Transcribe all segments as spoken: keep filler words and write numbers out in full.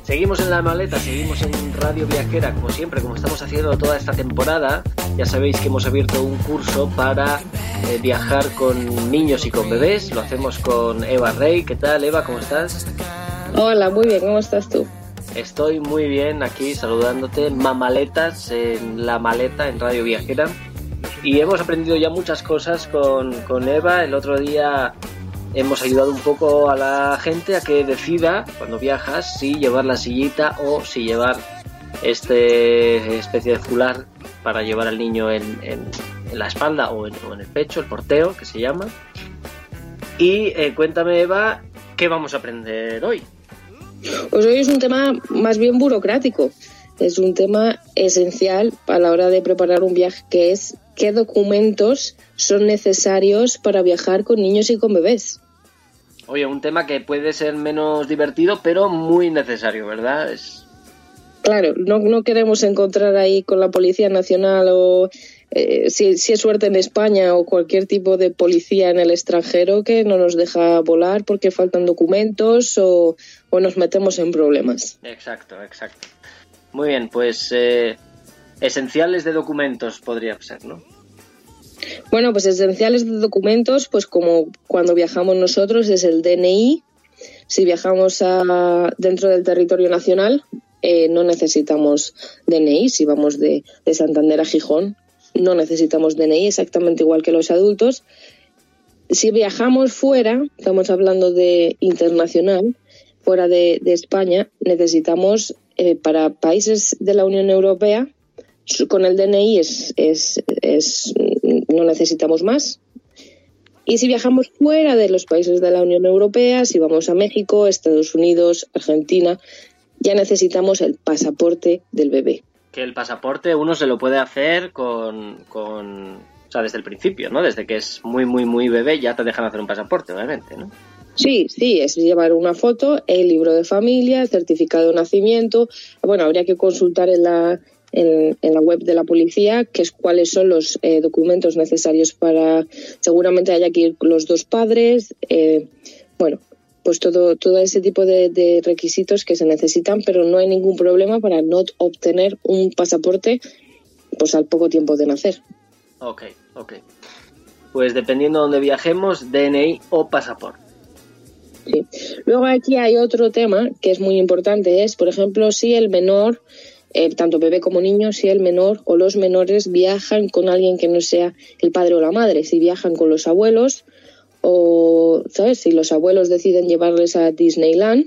Seguimos en La Maleta, seguimos en Radio Viajera, como siempre, como estamos haciendo toda esta temporada. Ya sabéis que hemos abierto un curso para eh, viajar con niños y con bebés. Lo hacemos con Eva Rey. ¿Qué tal, Eva? ¿Cómo estás? Hola, muy bien. ¿Cómo estás tú? Estoy muy bien aquí saludándote. Mamaletas en La Maleta, en Radio Viajera. Y hemos aprendido ya muchas cosas con, con Eva. El otro día hemos ayudado un poco a la gente a que decida, cuando viajas, si llevar la sillita o si llevar este especie de fular para llevar al niño en, en, en la espalda o en, o en el pecho, el porteo, que se llama. Y eh, cuéntame, Eva, ¿qué vamos a aprender hoy? Pues hoy es un tema más bien burocrático. Es un tema esencial a la hora de preparar un viaje, que es qué documentos son necesarios para viajar con niños y con bebés. Oye, un tema que puede ser menos divertido, pero muy necesario, ¿verdad? Es... Claro, no, no queremos encontrar ahí con la Policía Nacional o, eh, si, si es suerte en España, o cualquier tipo de policía en el extranjero que no nos deja volar porque faltan documentos o, o nos metemos en problemas. Exacto, exacto. Muy bien, pues eh, esenciales de documentos podría ser, ¿no? Bueno, pues esenciales de documentos, pues como cuando viajamos nosotros, es el D N I. Si viajamos a, dentro del territorio nacional, eh, no necesitamos D N I. Si vamos de, de Santander a Gijón, no necesitamos D N I, exactamente igual que los adultos. Si viajamos fuera, estamos hablando de internacional, fuera de, de España, necesitamos... Eh, para países de la Unión Europea, con el D N I es, es, es, no necesitamos más. Y si viajamos fuera de los países de la Unión Europea, si vamos a México, Estados Unidos, Argentina, ya necesitamos el pasaporte del bebé. Que el pasaporte uno se lo puede hacer con, con, o sea, desde el principio, ¿no? Desde que es muy, muy, muy bebé ya te dejan hacer un pasaporte, obviamente, ¿no? Sí, sí, es llevar una foto, el libro de familia, el certificado de nacimiento. Bueno, habría que consultar en la, en, en la web de la policía que es cuáles son los eh, documentos necesarios para... Seguramente haya que ir los dos padres. Eh, bueno, pues todo, todo ese tipo de, de requisitos que se necesitan, pero no hay ningún problema para no obtener un pasaporte pues al poco tiempo de nacer. Ok, ok. Pues dependiendo de dónde viajemos, D N I o pasaporte. Sí. Luego aquí hay otro tema que es muy importante, es, por ejemplo, si el menor, eh, tanto bebé como niño, si el menor o los menores viajan con alguien que no sea el padre o la madre, si viajan con los abuelos o, ¿sabes? Si los abuelos deciden llevarles a Disneyland,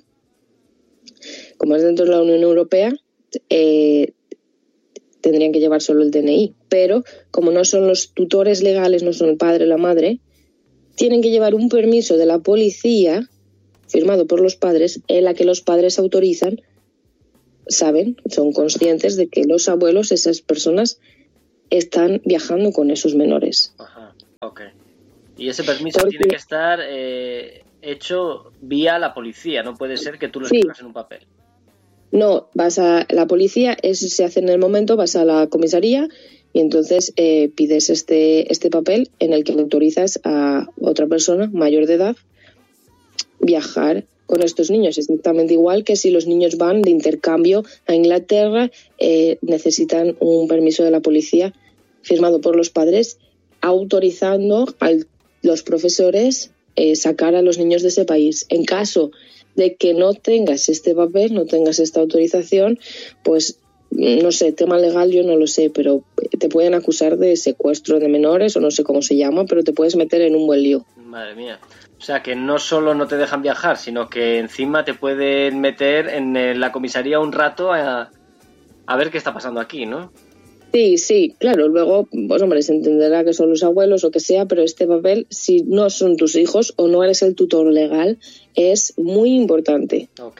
como es dentro de la Unión Europea, eh, tendrían que llevar solo el D N I, pero como no son los tutores legales, no son el padre o la madre, tienen que llevar un permiso de la policía firmado por los padres, en la que los padres autorizan, saben, son conscientes de que los abuelos, esas personas, están viajando con esos menores. Ajá, ok. Y ese permiso Porque... tiene que estar eh, hecho vía la policía, no puede ser que tú lo escribas sí. en un papel. No, vas a la policía, eso se hace en el momento, vas a la comisaría y entonces eh, pides este, este papel en el que autorizas a otra persona mayor de edad viajar con estos niños, exactamente igual que si los niños van de intercambio a Inglaterra, eh, necesitan un permiso de la policía firmado por los padres autorizando a los profesores eh, sacar a los niños de ese país. En caso de que no tengas este papel, no tengas esta autorización, pues no sé, tema legal yo no lo sé, pero te pueden acusar de secuestro de menores o no sé cómo se llama, pero te puedes meter en un buen lío. Madre mía. O sea, que no solo no te dejan viajar, sino que encima te pueden meter en la comisaría un rato a, a ver qué está pasando aquí, ¿no? Sí, sí, claro. Luego, pues hombre, se entenderá que son los abuelos o que sea, pero este papel, si no son tus hijos o no eres el tutor legal, es muy importante. Ok.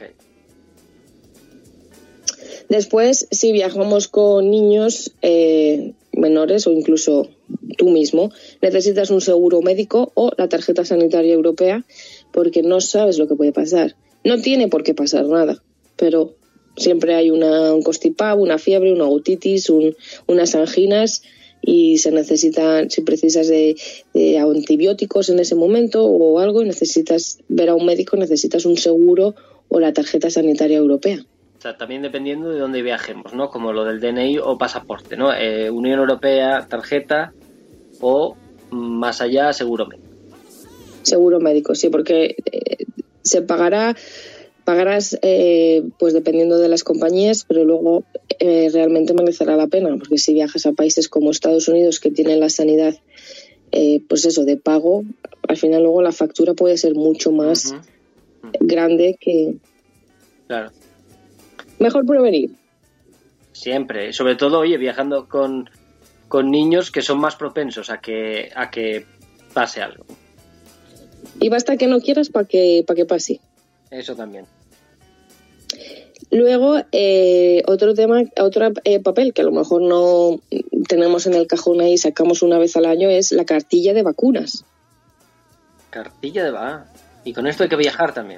Después, si viajamos con niños eh, menores o incluso tú mismo, necesitas un seguro médico o la tarjeta sanitaria europea porque no sabes lo que puede pasar. No tiene por qué pasar nada, pero siempre hay una, un constipado, una fiebre, una otitis, un, unas anginas y se necesitan, si precisas de, de antibióticos en ese momento o algo y necesitas ver a un médico, necesitas un seguro o la tarjeta sanitaria europea. sea, también dependiendo de dónde viajemos, ¿no? Como lo del D N I o pasaporte, ¿no? Eh, Unión Europea, tarjeta o más allá, seguro médico. Seguro médico, sí, porque eh, se pagará, pagarás eh, pues dependiendo de las compañías, pero luego eh, realmente merecerá la pena, porque si viajas a países como Estados Unidos que tienen la sanidad, eh, pues eso, de pago, al final luego la factura puede ser mucho más uh-huh. Uh-huh. grande que... Claro. Mejor prevenir. Siempre, sobre todo, oye, viajando con, con niños que son más propensos a que a que pase algo. Y basta que no quieras para que, para que pase. Eso también. Luego, eh, otro tema, otro eh, papel que a lo mejor no tenemos en el cajón ahí, sacamos una vez al año, es la cartilla de vacunas. Cartilla de vacunas. Y con esto hay que viajar también.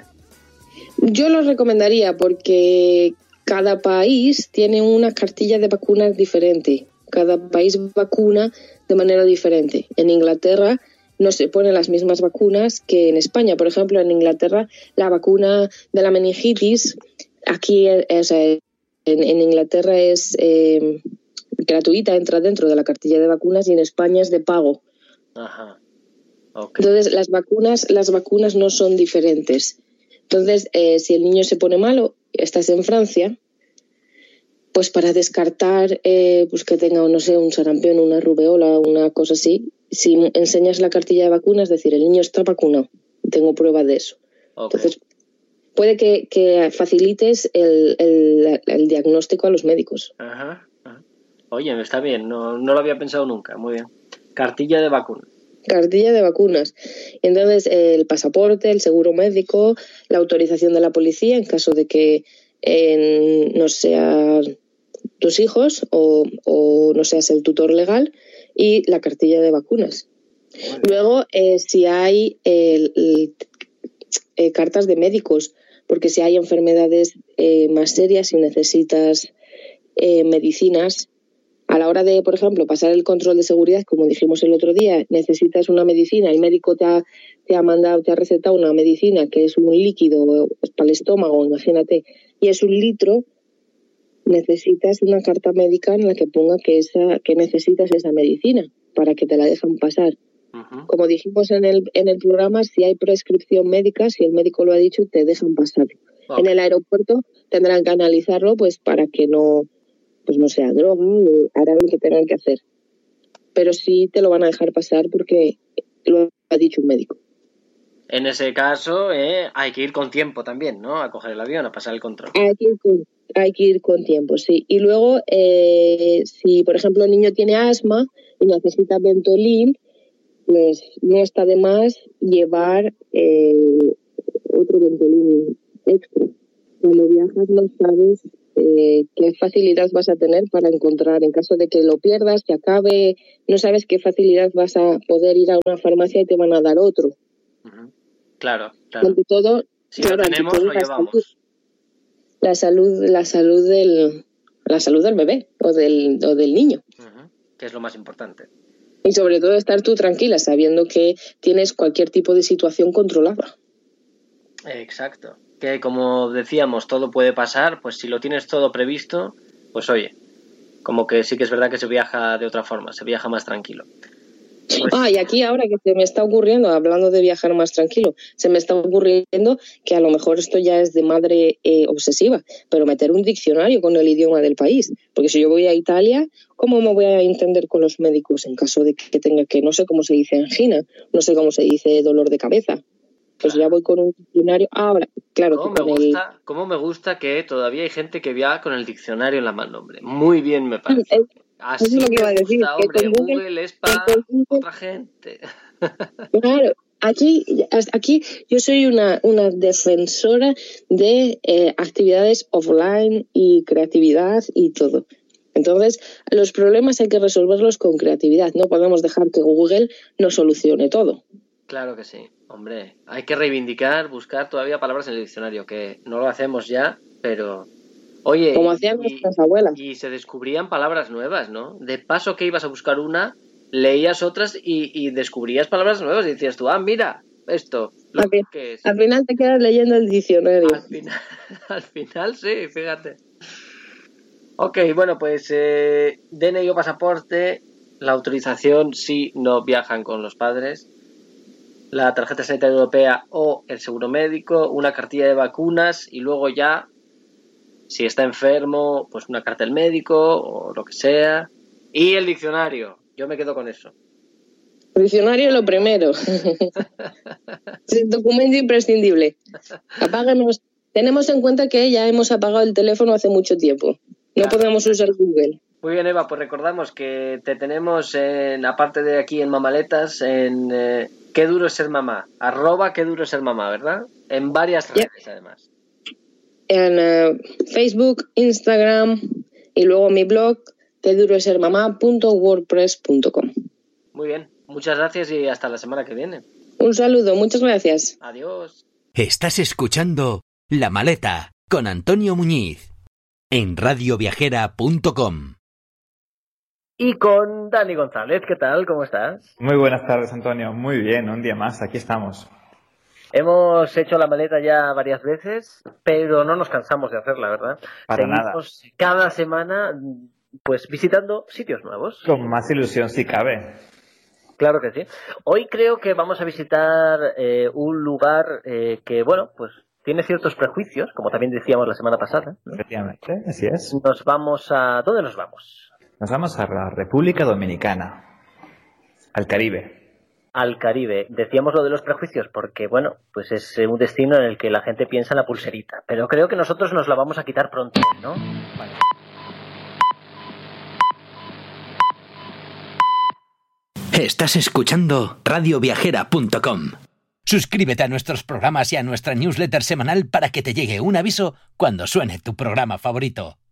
Yo lo recomendaría porque cada país tiene una cartilla de vacunas diferente. Cada país vacuna de manera diferente. En Inglaterra no se ponen las mismas vacunas que en España. Por ejemplo, en Inglaterra la vacuna de la meningitis, aquí o sea, en, en Inglaterra es eh, gratuita, entra dentro de la cartilla de vacunas, y en España es de pago. Ajá. Okay. Entonces las vacunas, las vacunas no son diferentes. Entonces, eh, si el niño se pone malo, estás en Francia, pues para descartar eh, pues que tenga, no sé, un sarampión, una rubeola, una cosa así, si enseñas la cartilla de vacunas, es decir, el niño está vacunado, tengo prueba de eso. Okay. Entonces, puede que, que facilites el, el, el diagnóstico a los médicos. Ajá, ajá. Oye, está bien, no, no lo había pensado nunca, muy bien. Cartilla de vacunas. Cartilla de vacunas. Entonces, el pasaporte, el seguro médico, la autorización de la policía en caso de que eh, no sean tus hijos o, o no seas el tutor legal, y la cartilla de vacunas. Luego, eh, si hay el, el, eh, cartas de médicos, porque si hay enfermedades eh, más serias y necesitas eh, medicinas, a la hora de, por ejemplo, pasar el control de seguridad, como dijimos el otro día, necesitas una medicina, el médico te ha, te ha mandado, te ha recetado una medicina que es un líquido para el estómago, imagínate, y es un litro, necesitas una carta médica en la que ponga que esa que necesitas esa medicina para que te la dejan pasar. Uh-huh. Como dijimos en el, en el programa, si hay prescripción médica, si el médico lo ha dicho, te dejan pasar. Okay. En el aeropuerto tendrán que analizarlo pues para que no... pues no sea droga, harán lo que tengan que hacer. Pero sí te lo van a dejar pasar porque lo ha dicho un médico. En ese caso, eh, hay que ir con tiempo también, ¿no? A coger el avión, a pasar el control. Hay que ir con, hay que ir con tiempo, sí. Y luego, eh, si por ejemplo el niño tiene asma y necesita Ventolin, pues no está de más llevar eh, otro Ventolin extra. Cuando viajas no sabes Eh, qué facilidad vas a tener para encontrar, en caso de que lo pierdas, que acabe, no sabes qué facilidad vas a poder ir a una farmacia y te van a dar otro. Uh-huh. Claro, claro. Ante todo, si claro, lo tenemos, todo lo la llevamos. Salud, la salud, la salud del, la salud del bebé o del, o del niño. Uh-huh. Que es lo más importante. Y sobre todo estar tú tranquila, sabiendo que tienes cualquier tipo de situación controlada. Exacto. Que como decíamos, todo puede pasar, pues si lo tienes todo previsto, pues oye, como que sí que es verdad que se viaja de otra forma, se viaja más tranquilo. Pues... Ah, y aquí ahora que se me está ocurriendo, hablando de viajar más tranquilo, se me está ocurriendo que a lo mejor esto ya es de madre eh, obsesiva, pero meter un diccionario con el idioma del país, porque si yo voy a Italia, ¿cómo me voy a entender con los médicos en caso de que tenga que, no sé cómo se dice angina, no sé cómo se dice dolor de cabeza? Pues ya voy con un diccionario. Ahora, claro. ¿Cómo, que me con gusta, el... ¿Cómo me gusta que todavía hay gente que viaja con el diccionario en la mano, hombre? Muy bien me parece. Es, Así es lo que me iba a decir, gusta, hombre. que Google, Google es para Google, otra gente. Claro. Aquí, aquí yo soy una, una defensora de eh, actividades offline y creatividad y todo. Entonces, los problemas hay que resolverlos con creatividad. No podemos dejar que Google nos solucione todo. Claro que sí, hombre. Hay que reivindicar, buscar todavía palabras en el diccionario, que no lo hacemos ya, pero... Oye, como hacían y, nuestras abuelas. Y se descubrían palabras nuevas, ¿no? De paso que ibas a buscar una, leías otras y, y descubrías palabras nuevas y decías tú, ah, mira, esto, Slug, al, ¿qué es? Al final te quedas leyendo el diccionario. Al final, al final sí, fíjate. Ok, bueno, pues eh, D N I o pasaporte, la autorización si no viajan con los padres, la tarjeta sanitaria europea o el seguro médico, una cartilla de vacunas y luego ya, si está enfermo, pues una carta del médico o lo que sea. Y el diccionario, yo me quedo con eso. El diccionario lo primero. Es el documento imprescindible. Apáguenos. Tenemos en cuenta que ya hemos apagado el teléfono hace mucho tiempo. No claro. Podemos usar Google. Muy bien, Eva, pues recordamos que te tenemos, en, aparte de aquí en Mamaletas, en eh, Qué duro es ser mamá, arroba Qué duro es ser mamá, ¿verdad? En varias redes, yeah. Además. En uh, Facebook, Instagram y luego mi blog, qué duro es ser mamá punto wordpress punto com. Muy bien, muchas gracias y hasta la semana que viene. Un saludo, muchas gracias. Adiós. Estás escuchando La Maleta con Antonio Muñiz en radio viajera punto com. Y con Dani González, ¿qué tal? ¿Cómo estás? Muy buenas tardes, Antonio. Muy bien, un día más, aquí estamos. Hemos hecho la maleta ya varias veces, pero no nos cansamos de hacerla, ¿verdad? Para Seguimos nada. Cada semana, pues visitando sitios nuevos. Con más ilusión si cabe. Claro que sí. Hoy creo que vamos a visitar eh, un lugar eh, que, bueno, pues tiene ciertos prejuicios, como también decíamos la semana pasada, ¿no? Efectivamente, así es. Nos vamos a... ¿Dónde nos vamos? Nos vamos a la República Dominicana, al Caribe. Al Caribe. Decíamos lo de los prejuicios porque, bueno, pues es un destino en el que la gente piensa en la pulserita. Pero creo que nosotros nos la vamos a quitar pronto, ¿no? Vale. Estás escuchando radio viajera punto com. Suscríbete a nuestros programas y a nuestra newsletter semanal para que te llegue un aviso cuando suene tu programa favorito.